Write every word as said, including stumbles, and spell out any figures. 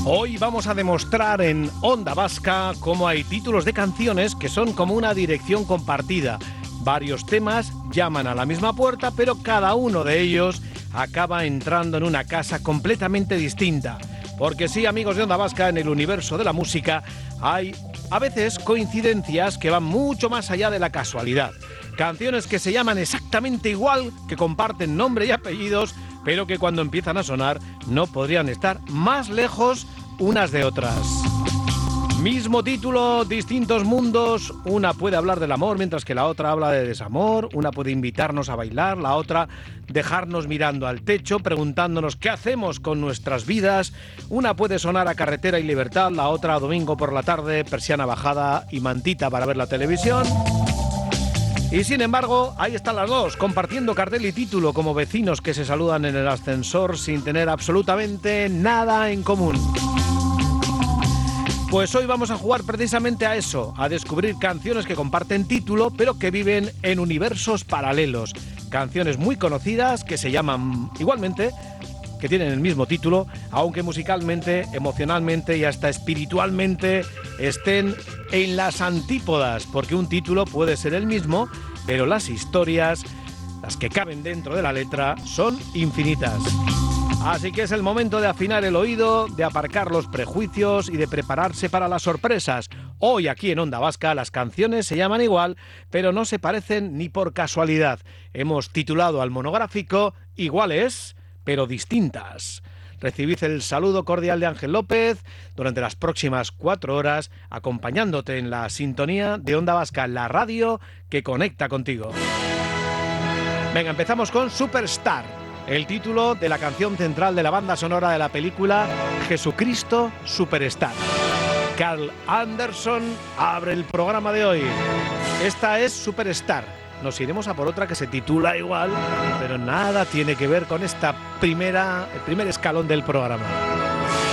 Hoy vamos a demostrar en Onda Vasca cómo hay títulos de canciones que son como una dirección compartida. Varios temas llaman a la misma puerta, pero cada uno de ellos acaba entrando en una casa completamente distinta. Porque sí, amigos de Onda Vasca, en el universo de la música hay a veces coincidencias que van mucho más allá de la casualidad. Canciones que se llaman exactamente igual, que comparten nombre y apellidos, pero que cuando empiezan a sonar no podrían estar más lejos unas de otras. Mismo título, distintos mundos. Una puede hablar del amor mientras que la otra habla de desamor. Una puede invitarnos a bailar, la otra dejarnos mirando al techo, preguntándonos qué hacemos con nuestras vidas. Una puede sonar a Carretera y Libertad, la otra a Domingo por la tarde, persiana bajada y mantita para ver la televisión. Y sin embargo, ahí están las dos, compartiendo cartel y título como vecinos que se saludan en el ascensor sin tener absolutamente nada en común. Pues hoy vamos a jugar precisamente a eso, a descubrir canciones que comparten título, pero que viven en universos paralelos. Canciones muy conocidas que se llaman igualmente, que tienen el mismo título, aunque musicalmente, emocionalmente y hasta espiritualmente estén en las antípodas, porque un título puede ser el mismo, pero las historias, las que caben dentro de la letra, son infinitas. Así que es el momento de afinar el oído, de aparcar los prejuicios y de prepararse para las sorpresas. Hoy aquí en Onda Vasca las canciones se llaman igual, pero no se parecen ni por casualidad. Hemos titulado al monográfico Iguales, pero distintas. Recibid el saludo cordial de Ángel López durante las próximas cuatro horas, acompañándote en la sintonía de Onda Vasca, la radio que conecta contigo. Venga, empezamos con Superstar, el título de la canción central de la banda sonora de la película Jesucristo Superstar. Carl Anderson abre el programa de hoy. Esta es Superstar. Nos iremos a por otra que se titula igual, pero nada tiene que ver con esta primera, el primer escalón del programa.